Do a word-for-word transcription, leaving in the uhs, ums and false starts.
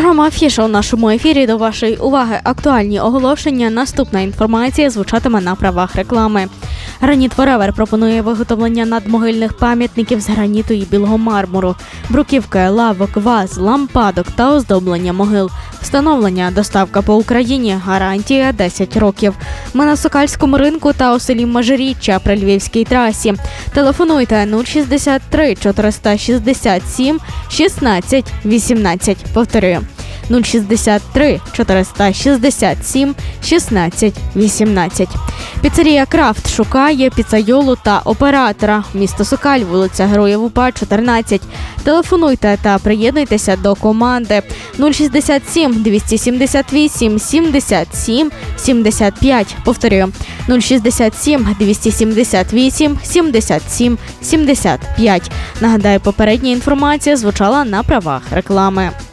Програма «Афіша» у нашому ефірі. До вашої уваги актуальні оголошення. Наступна інформація звучатиме на правах реклами. Граніт Форевер пропонує виготовлення надмогильних пам'ятників з граніту і білого мармуру, бруківки, лавок, ваз, лампадок та оздоблення могил. Встановлення, доставка по Україні, гарантія десять років. Ми на Сокальському ринку та у селі Межиріччя при Львівській трасі. Телефонуйте нуль шістдесят три чотириста шістдесят сім шістнадцять вісімнадцять. Повторюю. нуль шістдесят три чотириста шістдесят сім шістнадцять вісімнадцять. Піцерія «Крафт» шукає піцайолу та оператора. Місто Сокаль, вулиця Героїв УПА, чотирнадцять. Телефонуйте та приєднуйтеся до команди нуль шістдесят сім двісті сімдесят вісім сімдесят сім сімдесят п'ять. Повторюю. нуль шістдесят сім двісті сімдесят вісім сімдесят сім сімдесят п'ять. Нагадаю, попередня інформація звучала на правах реклами.